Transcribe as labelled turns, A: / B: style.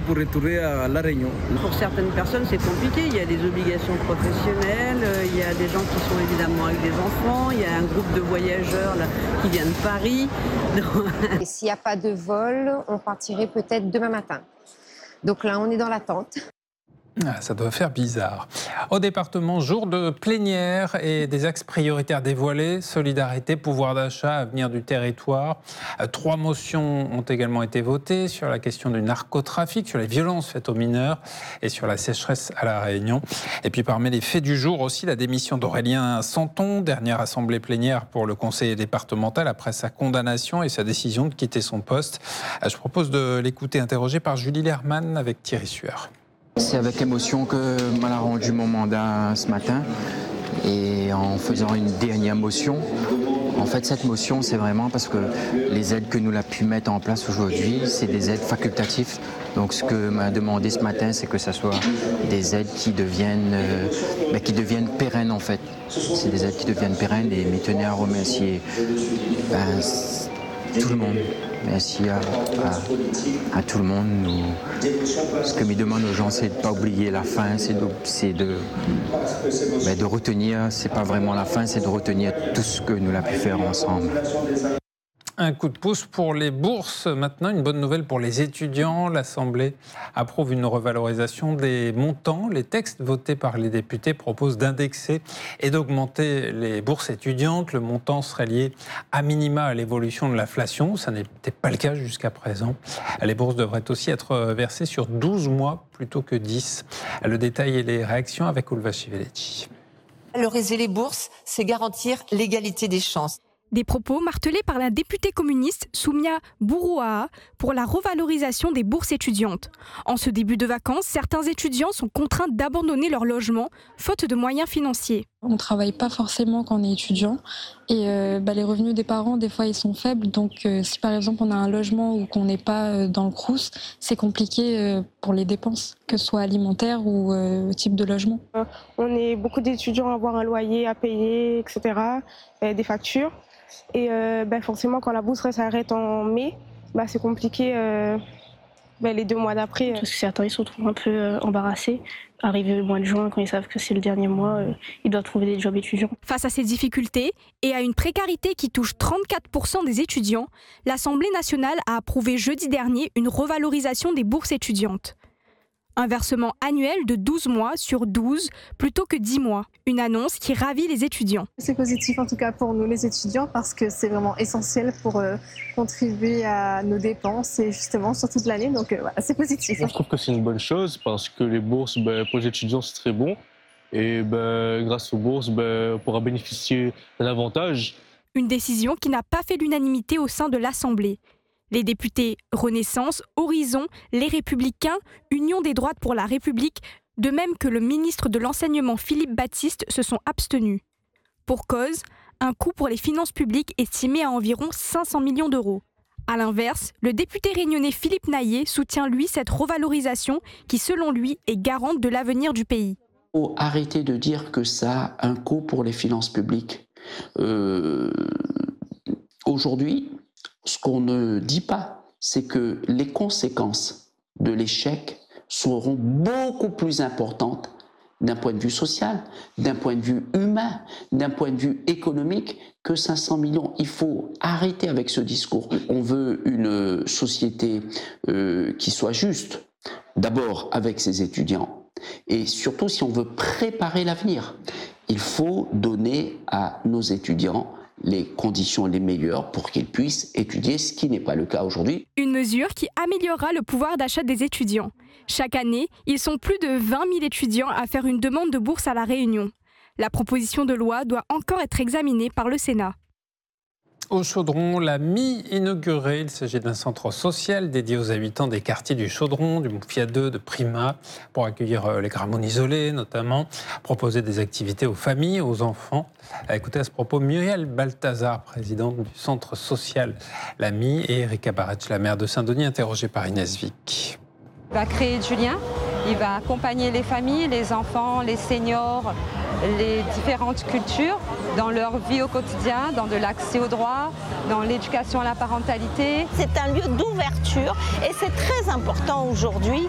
A: pour retourner à La Réunion.
B: Pour certaines personnes, c'est compliqué. Il y a des obligations professionnelles, il y a des gens qui sont évidemment avec des enfants, il y a un groupe de voyageurs là, qui vient de Paris.
C: Et s'il n'y a pas de vol, on partirait peut-être demain matin. Donc là, on est dans l'attente.
D: Ah, ça doit faire bizarre. Au département, jour de plénière et des axes prioritaires dévoilés, solidarité, pouvoir d'achat, avenir du territoire. 3 motions ont également été votées sur la question du narcotrafic, sur les violences faites aux mineurs et sur la sécheresse à La Réunion. Et puis parmi les faits du jour aussi, la démission d'Aurélien Santon, dernière assemblée plénière pour le conseiller départemental après sa condamnation et sa décision de quitter son poste. Je propose de l'écouter interrogé par Julie Lerman avec Thierry Sueur.
E: C'est avec émotion que m'a rendu mon mandat ce matin et en faisant une dernière motion. En fait, cette motion, c'est vraiment parce que les aides que nous avons pu mettre en place aujourd'hui, c'est des aides facultatives. Donc ce que m'a demandé ce matin, c'est que ce soit des aides qui deviennent pérennes en fait. C'est des aides qui deviennent pérennes et je tenais à remercier tout le monde. Merci à tout le monde. Ce que je demande aux gens, c'est de ne pas oublier la fin, c'est de retenir, c'est pas vraiment la fin, c'est de retenir tout ce que nous avons pu faire ensemble.
D: Un coup de pouce pour les bourses. Maintenant, une bonne nouvelle pour les étudiants. L'Assemblée approuve une revalorisation des montants. Les textes votés par les députés proposent d'indexer et d'augmenter les bourses étudiantes. Le montant serait lié à minima à l'évolution de l'inflation. Ça n'était pas le cas jusqu'à présent. Les bourses devraient aussi être versées sur 12 mois plutôt que 10. Le détail et les réactions avec Ulva Chiveleci.
F: Valoriser les bourses, c'est garantir l'égalité des chances.
G: Des propos martelés par la députée communiste Soumia Bourouaha pour la revalorisation des bourses étudiantes. En ce début de vacances, certains étudiants sont contraints d'abandonner leur logement, faute de moyens financiers.
H: On ne travaille pas forcément quand on est étudiant et les revenus des parents, des fois, ils sont faibles. Donc si par exemple on a un logement ou qu'on n'est pas dans le Crous, c'est compliqué pour les dépenses, que ce soit alimentaire ou type de logement.
I: On est beaucoup d'étudiants à avoir un loyer à payer, etc., des factures. Et forcément, quand la bourse s'arrête en mai, c'est compliqué les 2 mois d'après.
J: Parce que certains ils se retrouvent un peu embarrassés. Arrivé au mois de juin, quand ils savent que c'est le dernier mois, ils doivent trouver des jobs étudiants.
G: Face à ces difficultés et à une précarité qui touche 34% des étudiants, l'Assemblée nationale a approuvé jeudi dernier une revalorisation des bourses étudiantes. Un versement annuel de 12 mois sur 12 plutôt que 10 mois. Une annonce qui ravit les étudiants.
K: C'est positif en tout cas pour nous les étudiants parce que c'est vraiment essentiel pour contribuer à nos dépenses et justement sur toute l'année. Donc c'est positif.
L: Je trouve que c'est une bonne chose parce que les bourses pour les étudiants c'est très bon. Et grâce aux bourses on pourra bénéficier d'un avantage.
G: Une décision qui n'a pas fait l'unanimité au sein de l'Assemblée. Les députés Renaissance, Horizon, Les Républicains, Union des droites pour la République, de même que le ministre de l'Enseignement Philippe Baptiste se sont abstenus. Pour cause, un coût pour les finances publiques estimé à environ 500 millions d'euros. A l'inverse, le député réunionnais Philippe Naillet soutient lui cette revalorisation qui, selon lui, est garante de l'avenir du pays.
M: Il faut arrêter de dire que ça a un coût pour les finances publiques. Aujourd'hui, ce qu'on ne dit pas, c'est que les conséquences de l'échec seront beaucoup plus importantes d'un point de vue social, d'un point de vue humain, d'un point de vue économique que 500 millions. Il faut arrêter avec ce discours. On veut une société qui soit juste, d'abord avec ses étudiants, et surtout si on veut préparer l'avenir. Il faut donner à nos étudiants les conditions les meilleures pour qu'ils puissent étudier, ce qui n'est pas le cas aujourd'hui.
G: Une mesure qui améliorera le pouvoir d'achat des étudiants. Chaque année, ils sont plus de 20 000 étudiants à faire une demande de bourse à La Réunion. La proposition de loi doit encore être examinée par le Sénat.
D: Au Chaudron, la mi-inaugurée. Il s'agit d'un centre social dédié aux habitants des quartiers du Chaudron, du Moufia 2, de Prima, pour accueillir les Gramoun isolés notamment, proposer des activités aux familles, aux enfants. Écoutez à ce propos Muriel Balthazar, présidente du centre social La Mi, et Erika Baratch, la maire de Saint-Denis, interrogée par Inès Vic.
N: Il va créer du lien, il va accompagner les familles, les enfants, les seniors, les différentes cultures dans leur vie au quotidien, dans de l'accès aux droits, dans l'éducation à la parentalité.
O: C'est un lieu d'ouverture et c'est très important aujourd'hui